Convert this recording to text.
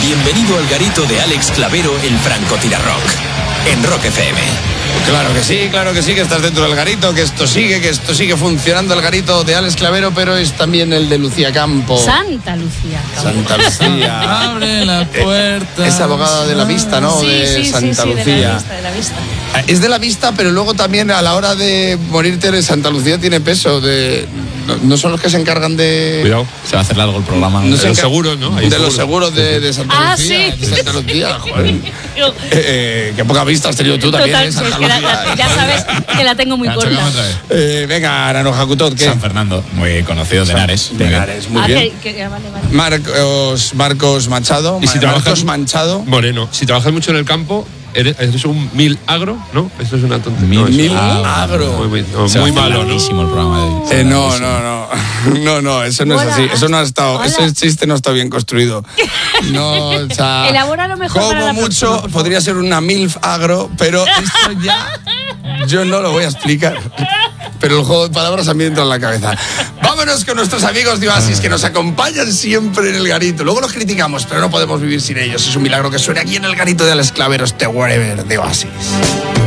Bienvenido al garito de Alex Clavero, el francotirarrock, en Rock FM. Claro que sí, que estás dentro del garito, que esto sigue funcionando, el garito de Alex Clavero, pero es también el de Lucía Campo. Santa Lucía. Santa Lucía. Abre la puerta. Es abogada de la vista, ¿no? Sí, de Santa Lucía. De la vista. Es de la vista, pero luego también a la hora de morirte de Santa Lucía tiene peso. No son los que se encargan de... Cuidado, se va a hacer largo el programa. No De los seguros, ¿no? De los seguros de Santa Lucía. Sí. De Santa Lucía, joder. Qué poca vista has tenido tú también, Total, Santa es que Lucía. ya sabes que la tengo muy corta. Venga, Naranjo Cutot, ¿qué? San Fernando, muy conocido, de Henares. De Henares, muy bien. Vale. Marcos Machado. Y si Marcos Manchado. Moreno. Si trabajas mucho en el campo, eres un mil agro, ¿no? Esto es una tontería. Mil agro. Muy malo, ¿no? El programa de No, eso no es así. Eso no ha estado. Hola. Ese chiste no está bien construido. No, o sea, Elabóralo mejor como para la mucho próxima, por favor. podría ser una milf agro, pero esto ya yo no lo voy a explicar. Pero el juego de palabras a mí entra en la cabeza. Vámonos con nuestros amigos de Oasis que nos acompañan siempre en el garito. Luego los criticamos, pero no podemos vivir sin ellos. Es un milagro que suene aquí en el garito de Alex Clavero, este Wherever de Oasis.